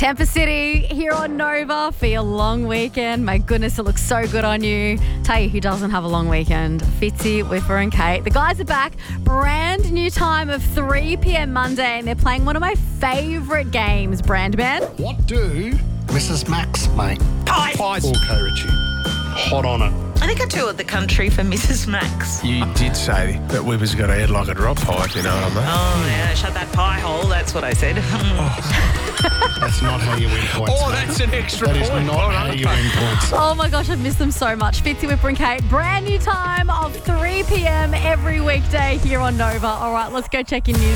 Tampa City here on Nova for your long weekend. My goodness, it looks so good on you. Tell you who doesn't have a long weekend. Fitzy, Whipper and Kate. The guys are back. Brand new time of 3 p.m. Monday and they're playing one of my favourite games, Brandman. What do Mrs. Max make? Pie. Okay, Richie. Hot on it. I think I toured the country for Mrs. Max. You did say that Whipper's got a head like a drop pipe, you know what I mean? Oh, yeah, shut that pie hole. That's what I said. That's not how you win points. Oh, mate. that's an extra That point. is not how you win points. Oh my gosh, I miss them so much. Fitzy, Whipper and Kate. Brand new time of 3 p.m. every weekday here on Nova. All right, let's go check in news.